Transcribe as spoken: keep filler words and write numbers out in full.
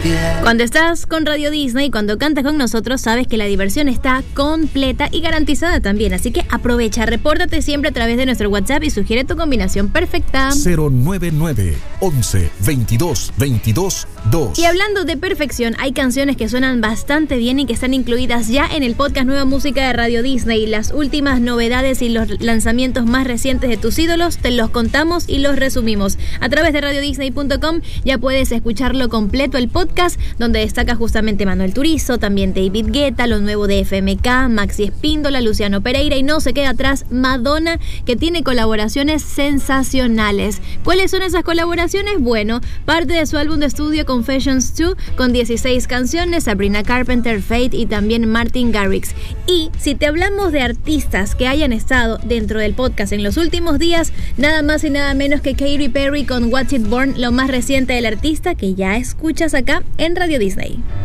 Cuando estás con Radio Disney, cuando cantas con nosotros, sabes que la diversión está completa y garantizada también. Así que aprovecha, repórtate siempre a través de nuestro WhatsApp y sugiere tu combinación perfecta. cero nueve nueve, once, veintidós, veintidós, dos. Y hablando de perfección, hay canciones que suenan bastante bien y que están incluidas ya en el podcast Nueva Música de Radio Disney. Las últimas novedades y los lanzamientos más recientes de tus ídolos te los contamos y los resumimos. A través de radio disney punto com ya puedes escucharlo completo el podcast, donde destaca justamente Manuel Turizo, también David Guetta, lo nuevo de F M K, Maxi Espíndola, Luciano Pereira y no se queda atrás Madonna, que tiene colaboraciones sensacionales. ¿Cuáles son esas colaboraciones? Bueno, parte de su álbum de estudio Confessions dos con dieciséis canciones, Sabrina Carpenter, Faith y también Martin Garrix. Y si te hablamos de artistas que hayan estado dentro del podcast en los últimos días, nada más y nada menos que Katy Perry con What's It Born, lo más reciente del artista que ya escuchas acá en Radio Disney.